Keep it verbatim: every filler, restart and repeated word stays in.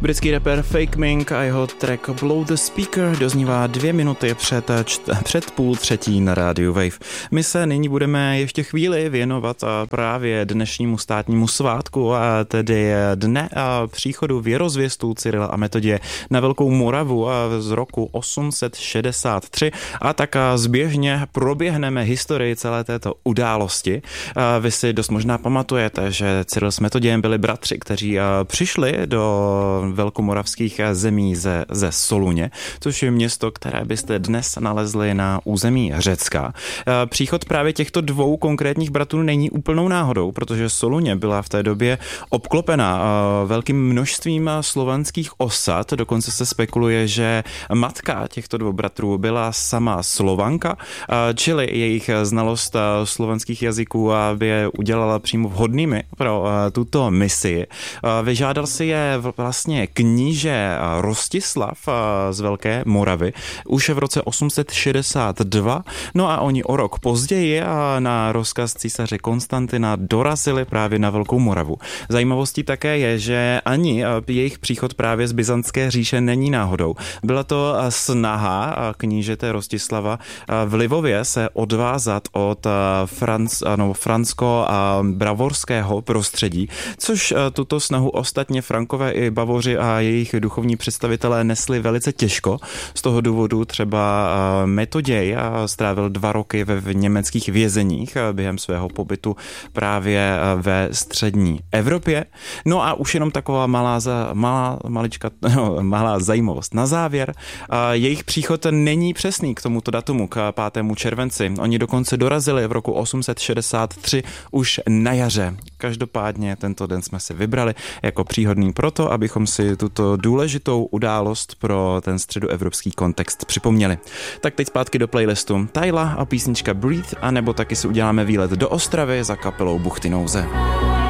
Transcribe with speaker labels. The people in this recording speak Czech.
Speaker 1: Britský rapper Fake Mink a jeho track Blow the Speaker doznívá dvě minuty před, před půl třetí na rádiu Wave. My se nyní budeme ještě chvíli věnovat právě dnešnímu státnímu svátku, a tedy dne a příchodu věrozvěstů Cyrila a Metoděje na Velkou Moravu z roku osm set šedesát tři, a tak zběžně proběhneme historii celé této události. Vy si dost možná pamatujete, že Cyril s Metodějem byli bratři, kteří přišli do velkomoravských zemí ze, ze Soluně, což je město, které byste dnes nalezli na území Řecka. Příchod právě těchto dvou konkrétních bratrů není úplnou náhodou, protože Soluně byla v té době obklopena velkým množstvím slovanských osad, dokonce se spekuluje, že matka těchto dvou bratrů byla sama Slovanka, čili jejich znalost slovanských jazyků by je udělala přímo vhodnými pro tuto misi. Vyžádal si je vlastně kníže Rostislav z Velké Moravy už v roce osm set šedesát dva, no a oni o rok později na rozkaz císaře Konstantina dorazili právě na Velkou Moravu. Zajímavostí také je, že ani jejich příchod právě z Byzantské říše není náhodou. Byla to snaha knížete Rostislava v Lvově se odvázat od franc, no, fransko-bravorského prostředí, což tuto snahu ostatně Frankové i Bavoři a jejich duchovní představitelé nesli velice těžko. Z toho důvodu třeba Metoděj strávil dva roky ve německých vězeních během svého pobytu právě ve střední Evropě. No a už jenom taková malá, malá, malička, no, malá zajímavost na závěr. Jejich příchod není přesný k tomuto datumu, k pátému červenci. Oni dokonce dorazili v roku osm set šedesát tři už na jaře. Každopádně tento den jsme si vybrali jako příhodný proto, abychom si tuto důležitou událost pro ten středoevropský kontext připomněli. Tak teď zpátky do playlistu Tyla a písnička Breathe, anebo taky si uděláme výlet do Ostravy za kapelou Buchty nouze.